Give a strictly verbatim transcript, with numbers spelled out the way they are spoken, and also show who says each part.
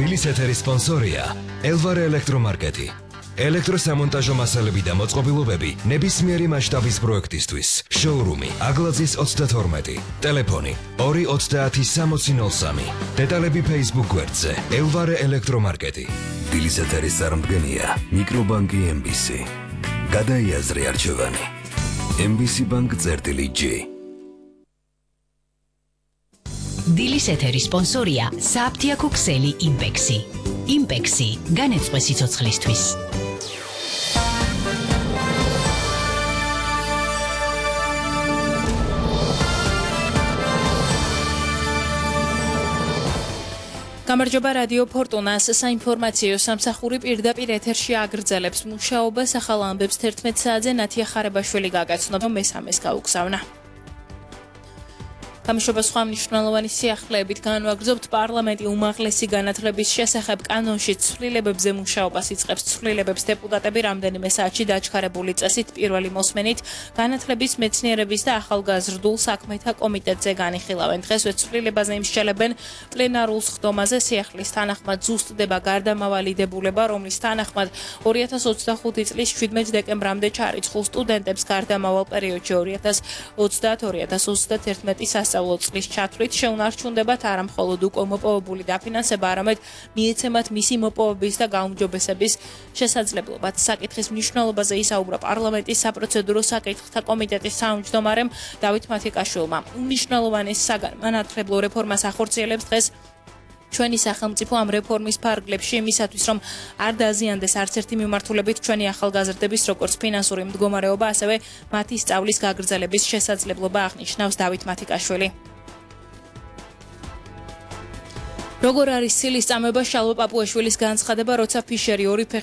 Speaker 1: დილის ეთერის სპონსორია ელვარე ელექტრომარკეტი. ელექტროსამონტაჟო მასალები და მოწყობილობები ნებისმიერი მასშტაბის პროექტისთვის. შოურუმი აგლაძის ოცდათორმეტი. ტელეფონი ორი ოცდაათი სამოცი ნოლ სამი. დეტალები Facebook გვერდზე ელვარე ელექტრომარკეტი. დილის ეთერის წარმდგენია მიკრობანკი ემ ბი სი. გადაიაზრე არჩევანი. ემ ბი სი ბანკ წერტილი ჯი.
Speaker 2: დილის ეთერის სპონსორია საფთიაქო ქსელი იმპექსი. იმპექსი განეწყვე სიცოცხლისთვის.
Speaker 3: გამარჯობა რადიო ფორტუნას საინფორმაციო სამსახური პირდაპირ ეთერში აგრძელებს მუშაობას ახალ ამბებს თერთმეტ საათზე ნათია ხარებაშვილი გაგაცნობა მესამეს გაუგზავნა. გამშვება სხვა მნიშვნელოვანი სიახლეებით განვაგრძობთ პარლამენტი უმაღლესი განათლების შესახებ კანონში ცვლილებებზე მუშაობას იწყებს. ცვლილებებს დეპუტატები რამდენიმე საათში დაჩქარებული წესით პირველი მოსმენით განათლების მეცნიერების და ახალგაზრდულ საქმეთა კომიტეტზე განიხილავენ. დღესვე ცვლილებაზე იმსჯელებენ პლენარულ სხდომაზე. სიახლის თანახმად ზუსტდება გარდამავალი დებულება, რომლის თანახმად ორი ათას ოცდახუთი წლის შვიდმეტ დეკემბრამდე ჩარიცხულ სტუდენტებს გარდამავალ პერიოდში ორი ათას ოცდაათ ორი ათას ოცდათერთმეტი წლის ჩათვლით შეუნარჩუნდებათ არა მხოლოდ უკვე მოპოვებული დაფინანსება, არამედ მიეცემათ მისი მოპოვების და გაუმჯობესების შესაძლებლობაც. საკითხის მნიშვნელობაზე ისაუბრა პარლამენტის საპროცედურო საკითხთა კომიტეტის თავმჯდომარემ დავით მათიკაშვილმა. უმნიშვნელოვანეს საგანმანათლებლო რეფორმას ახორციელებს დღეს ჩვენი სახელმწიფო ამ რეფორმის ფარგლებში იმისათვის, რომ არ დაზიანდეს არც ერთი მიმართულებით ჩვენი ახალგაზრდების როგორც ფინანსური მდგომარეობა, ასევე მათი სწავლის გაგრძელების შესაძლებლობა, აღნიშნავს დავით მათიკაშვილი. როგორ არის ცილის წამება შალვა პაპუაშვილის განცხადება, როცა ფიშერი ორი